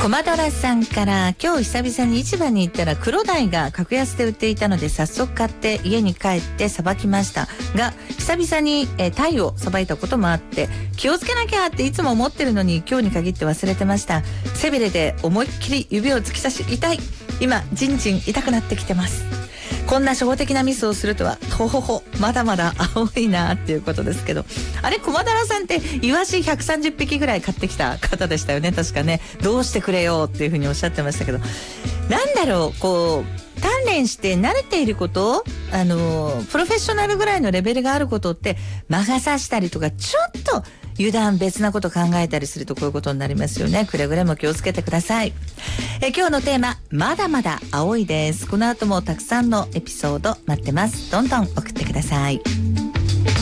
コマドラさんから、今日久々に市場に行ったら黒鯛が格安で売っていたので早速買って家に帰ってさばきましたが、久々に鯛をさばいたこともあって気をつけなきゃっていつも思ってるのに今日に限って忘れてました。背びれで思いっきり指を突き刺し痛い。今じんじん痛くなってきてます。こんな初歩的なミスをするとはとほほ、まだまだ青いなっていうことですけど、あれ、駒田さんってイワシ130匹ぐらい買ってきた方でしたよね、確かね。どうしてくれよっていうふうにおっしゃってましたけど、なんだろう、こう鍛錬して慣れていること、プロフェッショナルぐらいのレベルがあることって魔が差したりとか、ちょっと油断別なこと考えたりするとこういうことになりますよね。くれぐれも気をつけてください。今日のテーマ、まだまだ青いです。この後もたくさんのエピソード待ってます。どんどん送ってください。